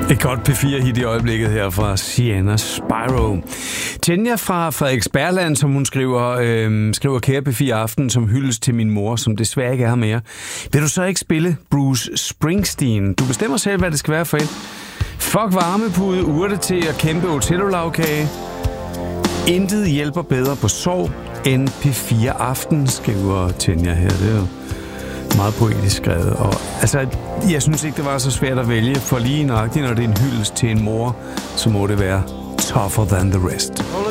Et godt P4-hit i øjeblikket her fra Sienna Spyro. Tanja fra Frederiksbergland, som hun skriver kære P4 Aften som hyldest til min mor, som desværre ikke er her mere. Vil du så ikke spille Bruce Springsteen? Du bestemmer selv, hvad det skal være for et. Fuck varmepude, urte til at kæmpe Otello-lavkage. Intet hjælper bedre på sorg end P4 Aften, skriver Tanja her. Det er jo meget poetisk skrevet. Og, altså, jeg synes ikke, det var så svært at vælge, for lige nøjagtigt, når det er en hyldest til en mor, så må det være Tougher Than The Rest.